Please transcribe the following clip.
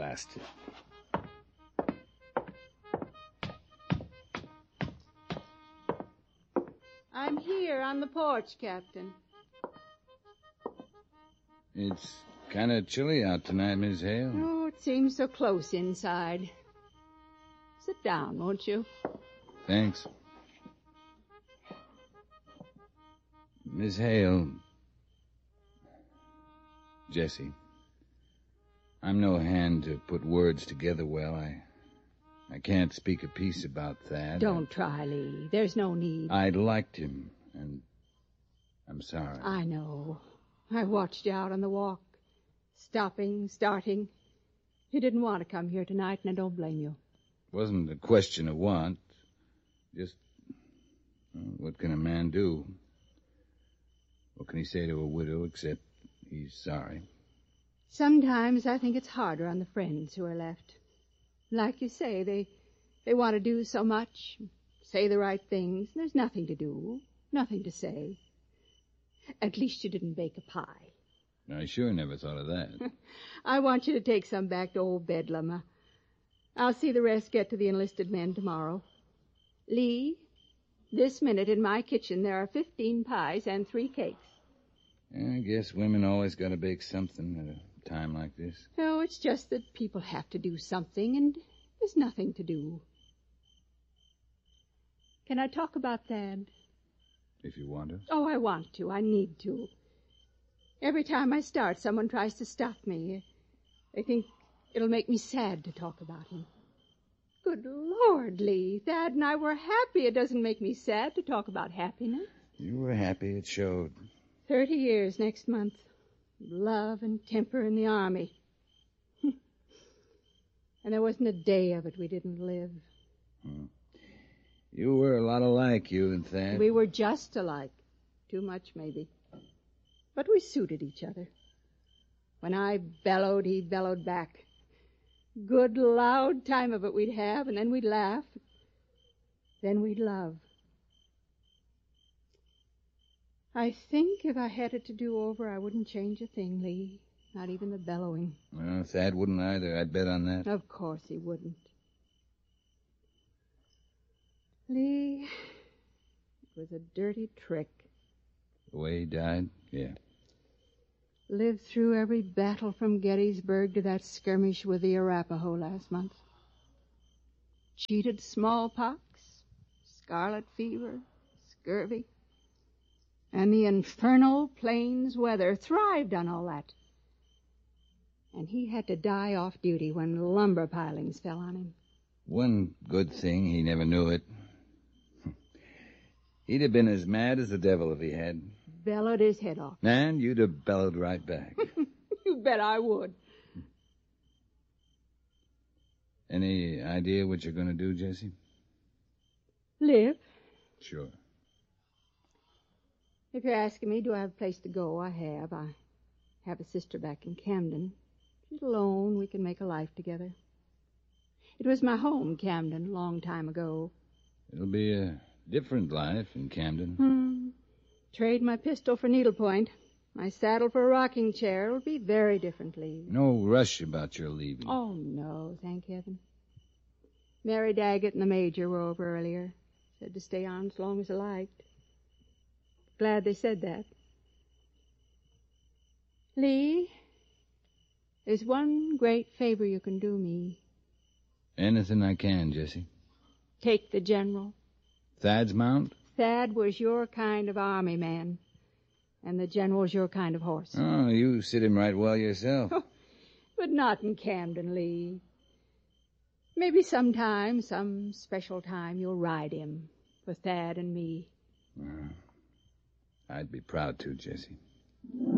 blasted. I'm here on the porch, Captain. It's kind of chilly out tonight, Miss Hale. Oh, it seems so close inside. Sit down, won't you? Thanks. Miss Hale. Jessie. I'm no hand to put words together well. I can't speak a piece about Thad. Don't try, Lee. There's no need. I liked him, and I'm sorry. I know. I watched you out on the walk. Stopping, starting. You didn't want to come here tonight, and I don't blame you. Wasn't a question of want. Just, what can a man do? What can he say to a widow except he's sorry? Sometimes I think it's harder on the friends who are left. Like you say, they want to do so much, say the right things, and there's nothing to do, nothing to say. At least you didn't bake a pie. I sure never thought of that. I want you to take some back to old Bedlam. I'll see the rest get to the enlisted men tomorrow. Lee, this minute in my kitchen there are 15 pies and 3 cakes. I guess women always got to bake something at a time like this. No, it's just that people have to do something, and there's nothing to do. Can I talk about Thad? If you want to. Oh, I want to. I need to. Every time I start, someone tries to stop me. They think it'll make me sad to talk about him. Good Lord, Lee. Thad and I were happy. It doesn't make me sad to talk about happiness. You were happy. It showed. 30 years next month. Love and temper in the Army. And there wasn't a day of it we didn't live. You were a lot alike, you and Thad. We were just alike. Too much, maybe. But we suited each other. When I bellowed, he bellowed back. Good, loud time of it we'd have, and then we'd laugh. Then we'd love. I think if I had it to do over, I wouldn't change a thing, Lee. Not even the bellowing. Well, Thad wouldn't either. I'd bet on that. Of course he wouldn't. Lee, it was a dirty trick. The way he died? Yeah. Lived through every battle from Gettysburg to that skirmish with the Arapaho last month. Cheated smallpox, scarlet fever, scurvy. And the infernal plains weather thrived on all that. And he had to die off duty when lumber pilings fell on him. One good thing, he never knew it. He'd have been as mad as the devil if he had. Bellowed his head off. And you'd have bellowed right back. You bet I would. Any idea what you're going to do, Jessie? Live. Sure. If you're asking me, do I have a place to go? I have. I have a sister back in Camden. She's alone. We can make a life together. It was my home, Camden, a long time ago. It'll be a different life in Camden. Trade my pistol for needlepoint. My saddle for a rocking chair. It'll be very different, Lee. No rush about your leaving. Oh, no, thank heaven. Mary Daggett and the Major were over earlier. Said to stay on as long as I liked. Glad they said that. Lee, there's one great favor you can do me. Anything I can, Jessie. Take the General. Thad's mount? Thad was your kind of army man, and the General's your kind of horse. Oh, you sit him right well yourself. But not in Camden, Lee. Maybe sometime, some special time, you'll ride him for Thad and me. I'd be proud to, Jessie.